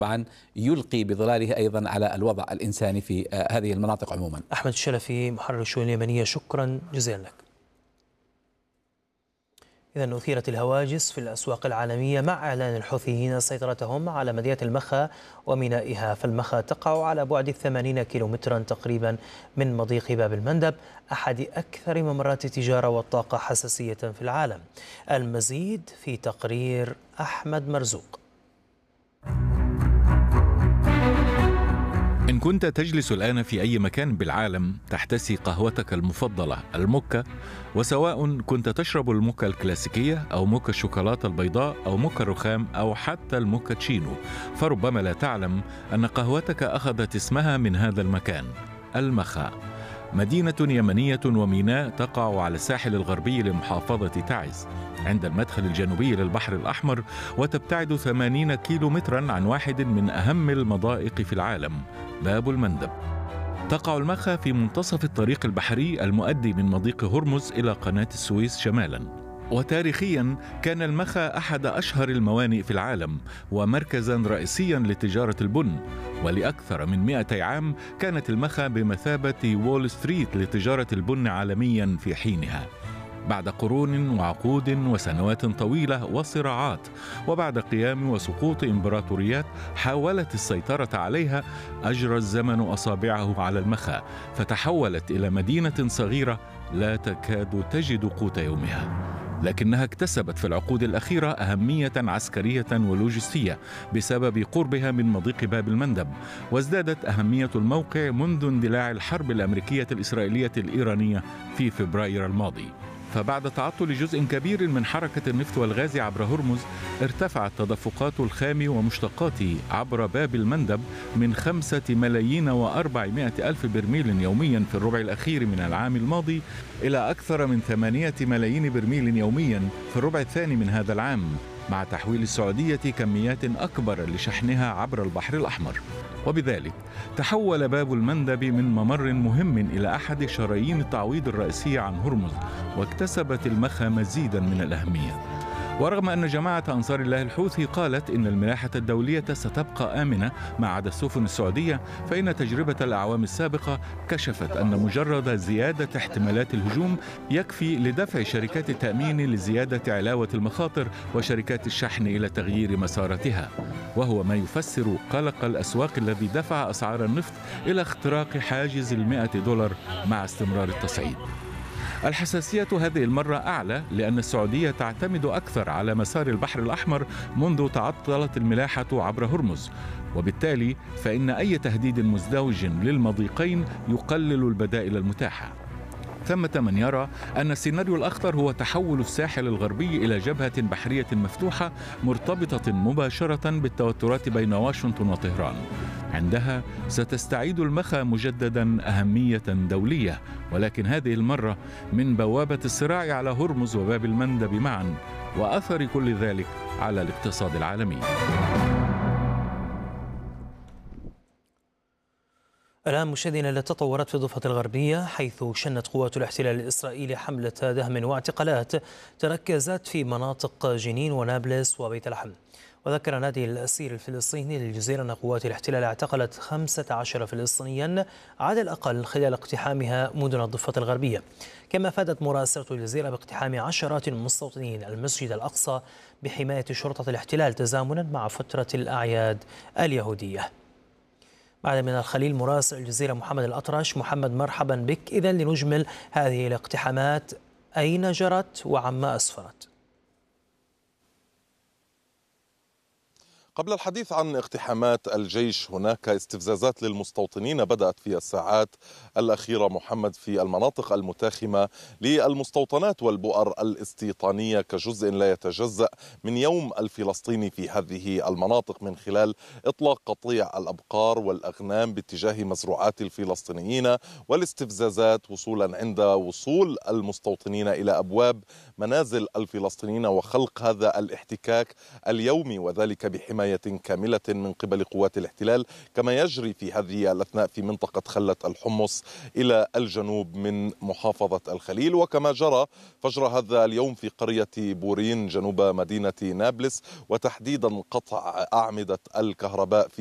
طبعا يلقي بظلاله أيضا على الوضع الإنساني في هذه المناطق عموما. أحمد الشلفي محرر الشؤون اليمنية، شكرا جزيلا لك. إذا أثيرت الهواجس في الأسواق العالمية مع إعلان الحوثيين سيطرتهم على مدينة المخا ومينائها، فالمخا تقع على بعد 80 كيلومترا تقريبا من مضيق باب المندب، أحد أكثر ممرات التجارة والطاقة حساسية في العالم. المزيد في تقرير أحمد مرزوق. إن كنت تجلس الآن في أي مكان بالعالم تحتسي قهوتك المفضلة الموكا، وسواء كنت تشرب الموكا الكلاسيكية أو موكا الشوكولاتة البيضاء أو موكا الرخام أو حتى الموكا تشينو، فربما لا تعلم أن قهوتك أخذت اسمها من هذا المكان، المخا، مدينة يمنية وميناء تقع على الساحل الغربي لمحافظة تعز عند المدخل الجنوبي للبحر الأحمر، وتبتعد 80 كيلومترا عن واحد من أهم المضائق في العالم، باب المندب. تقع المخا في منتصف الطريق البحري المؤدي من مضيق هرمز إلى قناة السويس شمالا. وتاريخيا كان المخا أحد أشهر الموانئ في العالم ومركزا رئيسيا لتجارة البن، ولأكثر من 200 عام كانت المخا بمثابة وول ستريت لتجارة البن عالميا في حينها. بعد قرون وعقود وسنوات طويلة وصراعات، وبعد قيام وسقوط إمبراطوريات حاولت السيطرة عليها، أجرى الزمن أصابعه على المخا فتحولت إلى مدينة صغيرة لا تكاد تجد قوت يومها، لكنها اكتسبت في العقود الأخيرة أهمية عسكرية ولوجستية بسبب قربها من مضيق باب المندب، وازدادت أهمية الموقع منذ اندلاع الحرب الأمريكية الإسرائيلية الإيرانية في فبراير الماضي. فبعد تعطل جزء كبير من حركة النفط والغاز عبر هرمز، ارتفعت تدفقات الخام ومشتقاته عبر باب المندب من 5,400,000 برميل يوميا في الربع الأخير من العام الماضي إلى أكثر من 8 ملايين برميل يوميا في الربع الثاني من هذا العام، مع تحويل السعودية كميات أكبر لشحنها عبر البحر الأحمر. وبذلك تحول باب المندب من ممر مهم إلى أحد شرايين التعويض الرئيسية عن هرمز، واكتسبت المخا مزيدا من الأهمية. ورغم أن جماعة أنصار الله الحوثي قالت إن الملاحة الدولية ستبقى آمنة ما عدا السفن السعودية، فإن تجربة الأعوام السابقة كشفت أن مجرد زيادة احتمالات الهجوم يكفي لدفع شركات التأمين لزيادة علاوة المخاطر وشركات الشحن إلى تغيير مساراتها، وهو ما يفسر قلق الأسواق الذي دفع أسعار النفط إلى اختراق حاجز $100 مع استمرار التصعيد. الحساسية هذه المرة أعلى لأن السعودية تعتمد أكثر على مسار البحر الأحمر منذ تعطلت الملاحة عبر هرمز، وبالتالي فإن أي تهديد مزدوج للمضيقين يقلل البدائل المتاحة. ثمة من يرى أن السيناريو الأخطر هو تحول الساحل الغربي إلى جبهة بحرية مفتوحة مرتبطة مباشرة بالتوترات بين واشنطن وطهران. عندها ستستعيد المخا مجددا أهمية دولية، ولكن هذه المرة من بوابة الصراع على هرمز وباب المندب معا، وأثر كل ذلك على الاقتصاد العالمي. الآن مشاهدينا إلى التطورات في الضفة الغربية، حيث شنت قوات الاحتلال الإسرائيلي حملة دهم واعتقالات تركزت في مناطق جنين ونابلس وبيت لحم. وذكر نادي الأسير الفلسطيني للجزيرة أن قوات الاحتلال اعتقلت 15 فلسطينيا على الأقل خلال اقتحامها مدن الضفة الغربية. كما فادت مراسلة الجزيرة باقتحام عشرات من المستوطنين المسجد الأقصى بحماية شرطة الاحتلال تزامنا مع فترة الأعياد اليهودية. بعد من الخليل مراسل الجزيرة محمد الأطرش. محمد، مرحبا بك. إذن لنجمل هذه الاقتحامات، أين جرت وعما أسفرت؟ قبل الحديث عن اقتحامات الجيش، هناك استفزازات للمستوطنين بدأت في الساعات الأخيرة محمد في المناطق المتاخمة للمستوطنات والبؤر الاستيطانية كجزء لا يتجزأ من يوم الفلسطيني في هذه المناطق، من خلال إطلاق قطيع الأبقار والأغنام باتجاه مزروعات الفلسطينيين، والاستفزازات وصولا عند وصول المستوطنين إلى أبواب منازل الفلسطينيين، وخلق هذا الاحتكاك اليومي، وذلك بحماية حماية كاملة من قبل قوات الاحتلال، كما يجري في هذه الأثناء في منطقة خلة الحمص إلى الجنوب من محافظة الخليل، وكما جرى فجر هذا اليوم في قرية بورين جنوب مدينة نابلس، وتحديدا قطع أعمدة الكهرباء في